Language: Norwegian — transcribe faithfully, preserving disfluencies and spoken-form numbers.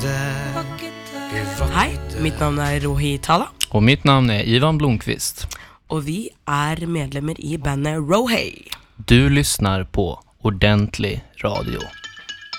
Hei, mitt navn er Rohi Tala. Og mitt navn er Ivan Blomqvist. Og vi er medlemmer i bandet Rohei. Du lyssnar på Ordentlig Radio.